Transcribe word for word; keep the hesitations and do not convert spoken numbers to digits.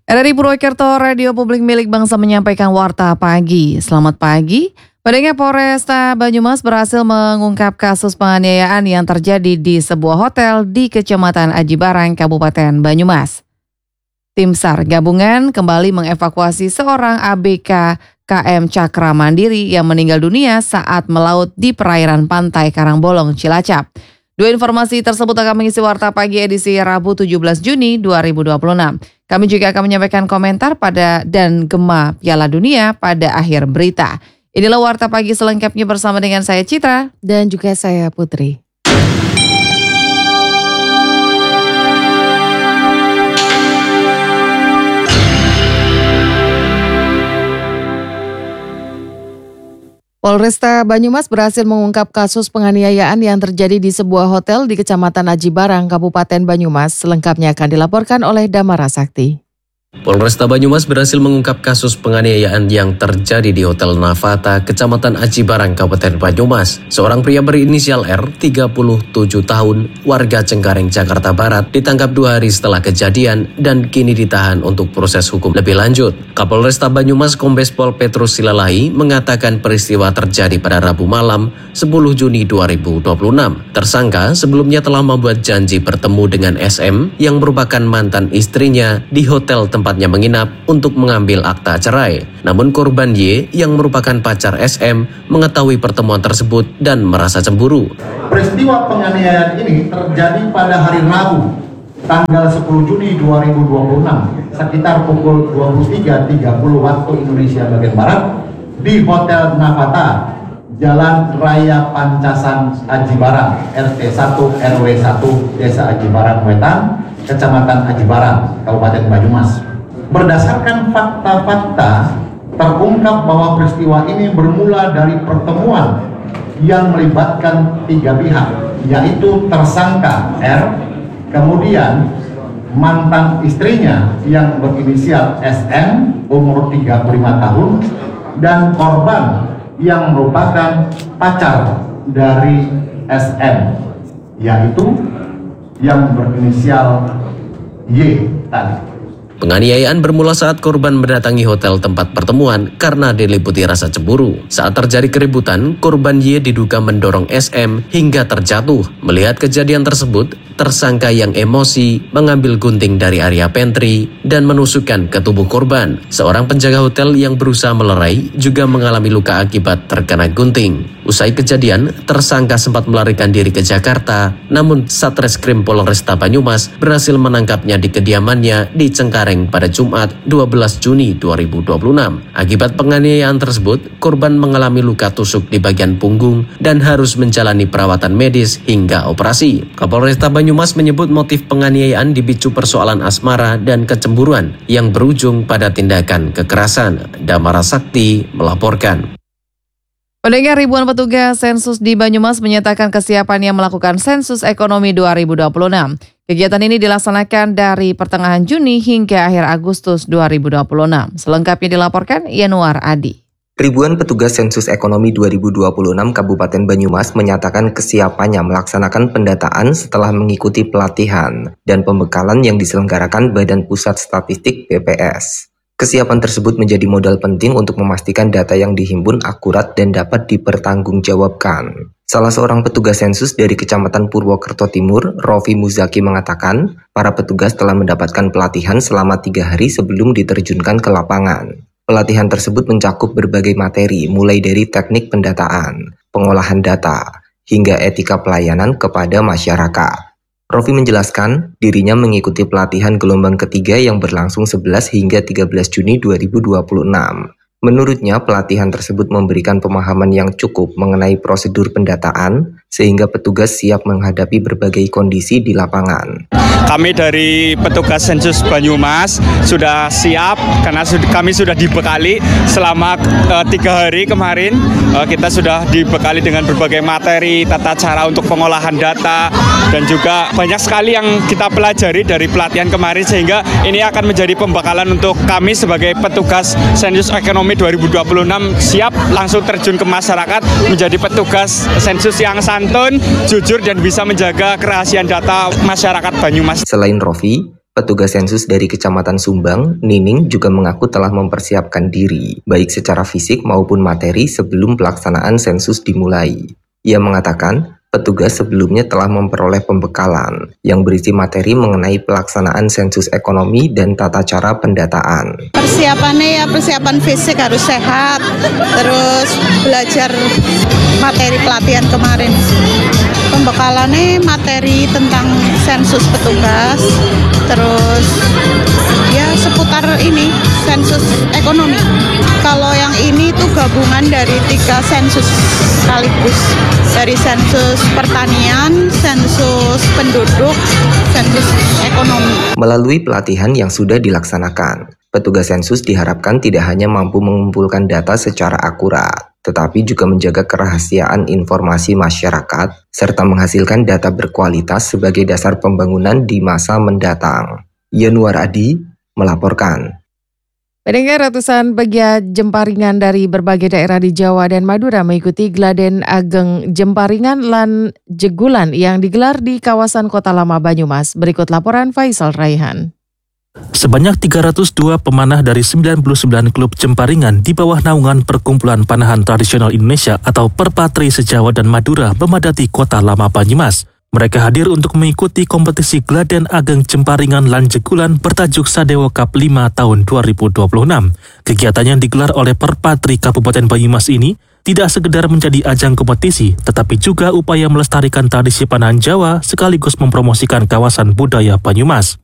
R R I Purwokerto, Radio Publik Milik Bangsa menyampaikan warta pagi. Selamat pagi. Padahal Polresta Banyumas berhasil mengungkap kasus penganiayaan yang terjadi di sebuah hotel di Kecamatan Aji Barang, Kabupaten Banyumas. Tim SAR gabungan kembali mengevakuasi seorang A B K K M Cakra Mandiri yang meninggal dunia saat melaut di perairan pantai Karangbolong, Cilacap. Dua informasi tersebut akan mengisi warta pagi edisi Rabu tujuh belas Juni dua ribu dua puluh enam. Kami juga akan menyampaikan komentar pada dan gema Piala Dunia pada akhir berita. Inilah warta pagi selengkapnya bersama dengan saya Citra dan juga saya Putri. Polresta Banyumas berhasil mengungkap kasus penganiayaan yang terjadi di sebuah hotel di Kecamatan Aji Barang, Kabupaten Banyumas. Selengkapnya akan dilaporkan oleh Damara Sakti. Polresta Banyumas berhasil mengungkap kasus penganiayaan yang terjadi di Hotel Navata, Kecamatan Aji Barang, Kabupaten Banyumas. Seorang pria berinisial R, tiga puluh tujuh tahun, warga Cengkareng, Jakarta Barat, ditangkap dua hari setelah kejadian dan kini ditahan untuk proses hukum lebih lanjut. Kapolresta Banyumas Kombes Pol Petrus Silalahi mengatakan peristiwa terjadi pada Rabu malam sepuluh Juni dua ribu dua puluh enam. Tersangka sebelumnya telah membuat janji bertemu dengan S M yang merupakan mantan istrinya di hotel tempatnya menginap untuk mengambil akta cerai. Namun korban Y yang merupakan pacar S M mengetahui pertemuan tersebut dan merasa cemburu. Peristiwa penganiayaan ini terjadi pada hari Rabu tanggal sepuluh Juni dua ribu dua puluh enam sekitar pukul dua puluh tiga tiga puluh waktu Indonesia bagian Barat di Hotel Navata, Jalan Raya Pancasan Aji Barang, R T satu R W satu Desa Aji Barang Wetan, Kecamatan Aji Barang, Kabupaten Banyumas. Berdasarkan fakta-fakta, terungkap bahwa peristiwa ini bermula dari pertemuan yang melibatkan tiga pihak, yaitu tersangka R, kemudian mantan istrinya yang berinisial S M, umur tiga puluh lima tahun, dan korban yang merupakan pacar dari S M, yaitu yang berinisial Y tadi. Penganiayaan bermula saat korban mendatangi hotel tempat pertemuan karena diliputi rasa cemburu. Saat terjadi keributan, korban Y diduga mendorong S M hingga terjatuh. Melihat kejadian tersebut, tersangka yang emosi mengambil gunting dari area pantry dan menusukkan ke tubuh korban. Seorang penjaga hotel yang berusaha melerai juga mengalami luka akibat terkena gunting. Usai kejadian, tersangka sempat melarikan diri ke Jakarta, namun Satreskrim Polresta Banyumas berhasil menangkapnya di kediamannya di Cengkareng pada Jumat dua belas Juni dua ribu dua puluh enam. Akibat penganiayaan tersebut, korban mengalami luka tusuk di bagian punggung dan harus menjalani perawatan medis hingga operasi. Kapolresta Banyumas menyebut motif penganiayaan dipicu persoalan asmara dan kecemburuan yang berujung pada tindakan kekerasan. Damara Sakti melaporkan. Pendengar, ribuan petugas sensus di Banyumas menyatakan kesiapannya melakukan sensus ekonomi dua ribu dua puluh enam. Kegiatan ini dilaksanakan dari pertengahan Juni hingga akhir Agustus dua ribu dua puluh enam. Selengkapnya dilaporkan Yanuar Adi. Ribuan petugas sensus ekonomi dua ribu dua puluh enam Kabupaten Banyumas menyatakan kesiapannya melaksanakan pendataan setelah mengikuti pelatihan dan pembekalan yang diselenggarakan Badan Pusat Statistik B P S. Kesiapan tersebut menjadi modal penting untuk memastikan data yang dihimpun akurat dan dapat dipertanggungjawabkan. Salah seorang petugas sensus dari Kecamatan Purwokerto Timur, Rofi Muzaki mengatakan, para petugas telah mendapatkan pelatihan selama tiga hari sebelum diterjunkan ke lapangan. Pelatihan tersebut mencakup berbagai materi, mulai dari teknik pendataan, pengolahan data, hingga etika pelayanan kepada masyarakat. Rofi menjelaskan, dirinya mengikuti pelatihan gelombang ketiga yang berlangsung sebelas hingga tiga belas Juni dua ribu dua puluh enam. Menurutnya, pelatihan tersebut memberikan pemahaman yang cukup mengenai prosedur pendataan, sehingga petugas siap menghadapi berbagai kondisi di lapangan. Kami dari petugas sensus Banyumas sudah siap karena kami sudah dibekali selama uh, tiga hari kemarin. Uh, kita sudah dibekali dengan berbagai materi, tata cara untuk pengolahan data, dan juga banyak sekali yang kita pelajari dari pelatihan kemarin, sehingga ini akan menjadi pembekalan untuk kami sebagai petugas sensus ekonomi dua ribu dua puluh enam siap langsung terjun ke masyarakat menjadi petugas sensus yang santun, jujur, dan bisa menjaga kerahasiaan data masyarakat Banyumas. Selain Rofi, Petugas sensus dari Kecamatan Sumbang, Nining juga mengaku telah mempersiapkan diri, baik secara fisik maupun materi sebelum pelaksanaan sensus dimulai. Ia mengatakan, petugas sebelumnya telah memperoleh pembekalan yang berisi materi mengenai pelaksanaan sensus ekonomi dan tata cara pendataan. Persiapannya ya persiapan fisik harus sehat, terus belajar materi pelatihan kemarin. Pembekalannya materi tentang sensus petugas, terus ya seputar ini sensus ekonomi. Kalau yang ini tuh gabungan dari tiga sensus sekaligus, dari sensus pertanian, sensus penduduk, sensus ekonomi. Melalui pelatihan yang sudah dilaksanakan, petugas sensus diharapkan tidak hanya mampu mengumpulkan data secara akurat, tetapi juga menjaga kerahasiaan informasi masyarakat, serta menghasilkan data berkualitas sebagai dasar pembangunan di masa mendatang. Yanuar Adi melaporkan. Pendengar, ratusan pegiat Jemparingan dari berbagai daerah di Jawa dan Madura mengikuti Gladen Ageng Jemparingan lan Jegulan yang digelar di kawasan Kota Lama Banyumas. Berikut laporan Faisal Raihan. Sebanyak tiga ratus dua pemanah dari sembilan puluh sembilan klub Jemparingan di bawah naungan Perkumpulan Panahan Tradisional Indonesia atau Perpatri se-Jawa dan Madura memadati Kota Lama Banyumas. Mereka hadir untuk mengikuti kompetisi Gladen Ageng Jemparingan lan Jegulan bertajuk Sadewo Cup lima tahun dua ribu dua puluh enam. Kegiatan yang digelar oleh Perpatri Kabupaten Banyumas ini tidak sekedar menjadi ajang kompetisi, tetapi juga upaya melestarikan tradisi panahan Jawa sekaligus mempromosikan kawasan budaya Banyumas.